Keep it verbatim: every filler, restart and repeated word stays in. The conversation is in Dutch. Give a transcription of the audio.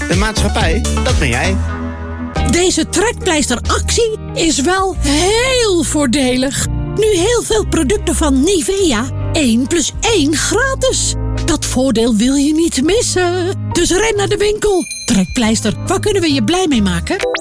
De maatschappij, dat ben jij. Deze trekpleisteractie is wel heel voordelig. Nu heel veel producten van Nivea. één plus één gratis. Dat voordeel wil je niet missen. Dus ren naar de winkel. Trekpleister, waar kunnen we je blij mee maken?